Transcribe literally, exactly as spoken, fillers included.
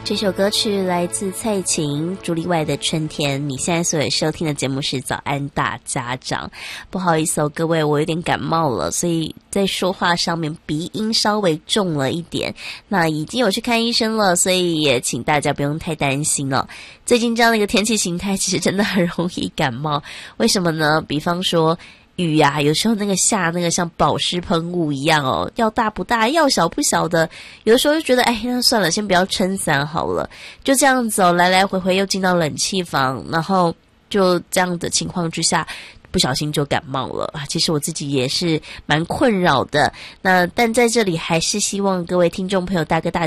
这首歌曲来自蔡琴朱丽外的春天。你现在所有收听的节目是早安大家长。不好意思哦各位，我有点感冒了，所以在说话上面鼻音稍微重了一点，那已经有去看医生了，所以也请大家不用太担心哦。最近这样的一个天气形态其实真的很容易感冒，为什么呢？比方说雨呀、啊，有时候那个下那个像保湿喷雾一样哦，要大不大，要小不小的，有的时候就觉得哎，那算了，先不要撑伞好了，就这样子哦，来来回回又进到冷气房，然后就这样的情况之下，不小心就感冒了。其实我自己也是蛮困扰的，那但在这里还是希望各位听众朋友大哥大